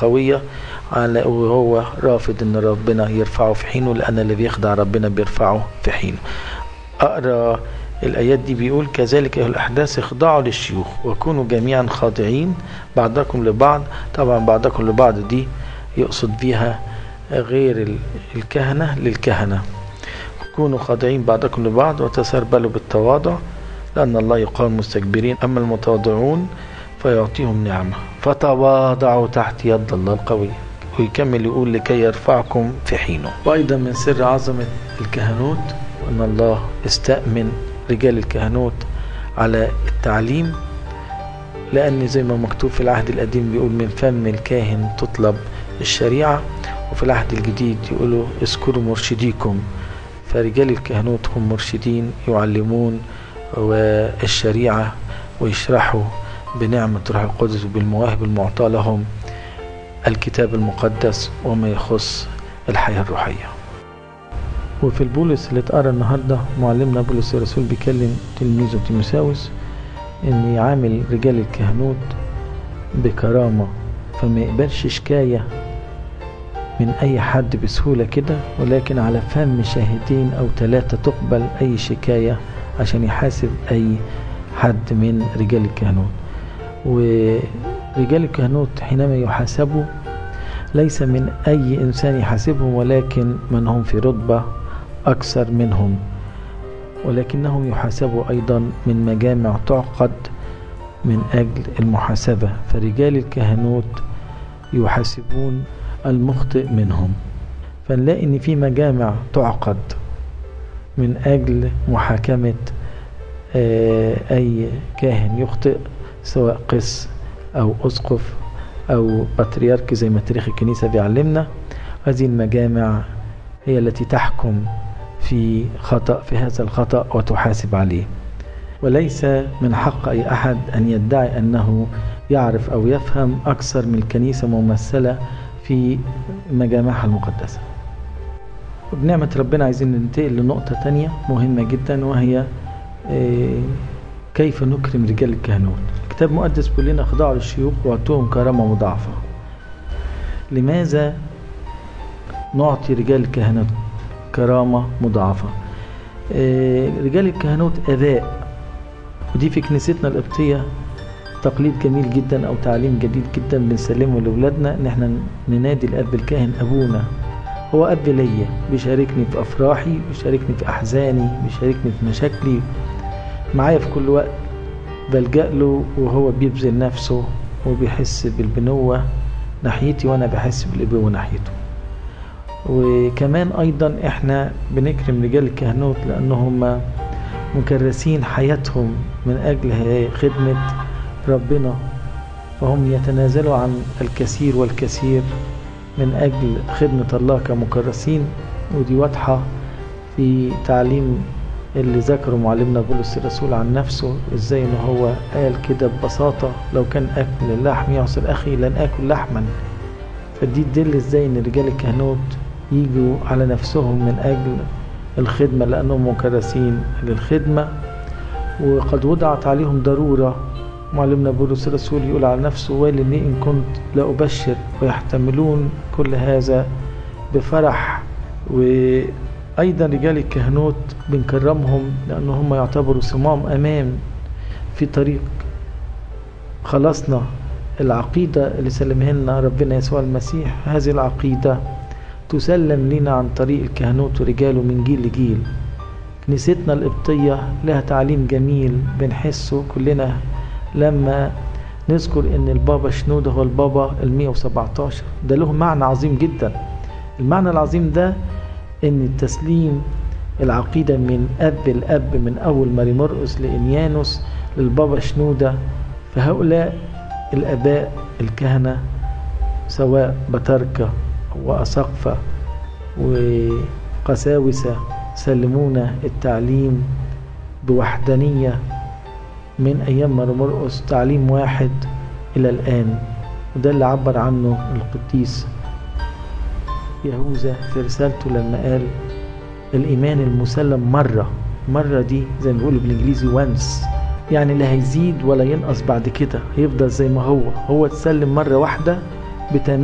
قوية وهو رافض ان ربنا يرفعه في حينه، لان اللي بيخدع ربنا بيرفعه في حينه. اقرأ الآيات دي، بيقول: كذلك أيها الأحداث اخضعوا للشيوخ وكونوا جميعا خاضعين بعضكم لبعض. طبعا بعضكم لبعض دي يقصد بيها غير الكهنة للكهنة. كونوا خاضعين بعضكم لبعض وتسربلوا بالتواضع، لأن الله يقاوم المستكبرين، أما المتواضعون فيعطيهم نعمة. فتواضعوا تحت يد الله القوية. ويكمل يقول: لكي يرفعكم في حينه. وأيضا من سر عظمة الكهنوت أن الله استأمن رجال الكهنوت على التعليم، لأن زي ما مكتوب في العهد القديم بيقول: من فم الكاهن تطلب الشريعة، وفي العهد الجديد يقولوا: اذكروا مرشديكم. فرجال الكهنوت هم مرشدين يعلمون والشريعة ويشرحوا بنعمة روح القدس وبالمواهب المعطاة لهم الكتاب المقدس وما يخص الحياة الروحية. وفي البولس اللي اتقرا النهارده معلمنا بولس الرسول بيكلم تلميذه تيموثاوس ان يعامل رجال الكهنوت بكرامة، فما يقبلش شكاية من اي حد بسهولة كده، ولكن على فم شاهدين او 3 تقبل اي شكاية عشان يحاسب اي حد من رجال الكهنوت. ورجال الكهنوت حينما يحاسبوا ليس من اي انسان يحاسبهم، ولكن من هم في رتبة اكثر منهم، ولكنهم يحاسبوا ايضا من مجامع تعقد من اجل المحاسبة. فرجال الكهنوت يحاسبون المخطئ منهم، فنلاقي ان في مجامع تعقد من اجل محاكمة اي كاهن يخطئ، سواء قس او اسقف او بطريرك زي ما تاريخ الكنيسة بيعلمنا. هذه المجامع هي التي تحكم في هذا الخطأ وتحاسب عليه. وليس من حق اي احد ان يدعي انه يعرف او يفهم اكثر من الكنيسة ممثلة في مجامعها المقدسة. وبنعمة ربنا عايزين ننتقل لنقطة تانية مهمة جدا، وهي كيف نكرم رجال الكهنوت. الكتاب المقدس بيقول لنا: اخضعوا للشيوخ واعطوهم كرامة مضاعفة. لماذا نعطي رجال الكهنوت كرامة مضاعفة؟ رجال الكهنوت آباء، ودي في كنيستنا القبطية تقليد جميل جدا او تعليم جديد جدا بنسلمه لاولادنا، ان احنا ننادي الاب الكاهن ابونا. هو اب ليا، بيشاركني في افراحي، بيشاركني في احزاني، بيشاركني في مشاكلي، معايا في كل وقت بلجأ له، وهو بيبذل نفسه وبيحس بالبنوة ناحيتي وانا بحس بالابوة ناحيته. وكمان ايضا احنا بنكرم رجال الكهنوت لانهم مكرسين حياتهم من اجل خدمة ربنا، فهم يتنازلوا عن الكثير والكثير من أجل خدمة الله كمكرسين. ودي واضحة في تعليم اللي ذكره معلمنا بولس الرسول عن نفسه، ازاي ان هو قال كده ببساطة: لو كان أكل اللحم يعصر أخي لن أكل لحما. فدي تدل ازاي ان رجال الكهنوت يجوا على نفسهم من أجل الخدمة، لأنهم مكرسين للخدمة وقد وضعت عليهم ضرورة. معلمنا بولس الرسول يقول على نفسه: ويل لي إن كنت لا أبشر ويحتملون كل هذا بفرح. وأيضا رجال الكهنوت بنكرمهم لأنهم يعتبروا صمام أمام في طريق خلصنا. العقيدة اللي سلمها لنا ربنا يسوع المسيح، هذه العقيدة تسلم لنا عن طريق الكهنوت ورجاله من جيل لجيل. كنيستنا القبطية لها تعليم جميل بنحسه كلنا لما نذكر ان البابا شنودة هو البابا 117. ده له معنى عظيم جدا. المعنى العظيم ده ان التسليم العقيدة من اب الاب، من اول ماري مرقس لإنيانوس للبابا شنودة. فهؤلاء الاباء الكهنة سواء بطاركة وأساقفة وقساوسة سلمونا التعليم بوحدانية من أيام ماري مرقس، تعليم واحد إلى الآن. وده اللي عبر عنه القديس يهوذا في رسالته لما قال: الإيمان المسلم مرة دي زي ما بيقولوا بالإنجليزي once، يعني لا هيزيد ولا ينقص بعد كده، هيفضل زي ما هو اتسلم مرة واحدة